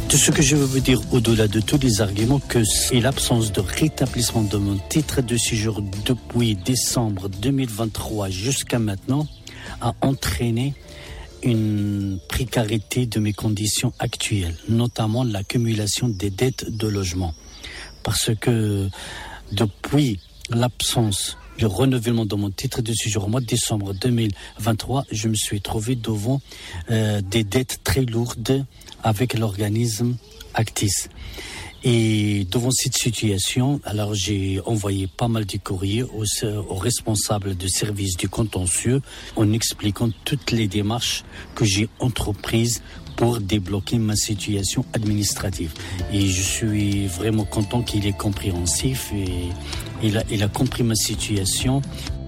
Tout ce que je veux vous dire au-delà de tous les arguments, que c'est l'absence de rétablissement de mon titre de séjour depuis décembre 2023 jusqu'à maintenant a entraîné une précarité de mes conditions actuelles, notamment l'accumulation des dettes de logement. Parce que depuis l'absence du renouvellement de mon titre de séjour au mois de décembre 2023, je me suis trouvé devant des dettes très lourdes avec l'organisme Actis. Et devant cette situation, alors j'ai envoyé pas mal de courriers aux responsables de service du contentieux en expliquant toutes les démarches que j'ai entreprises pour débloquer ma situation administrative. Et je suis vraiment content qu'il est compréhensif et il a compris ma situation.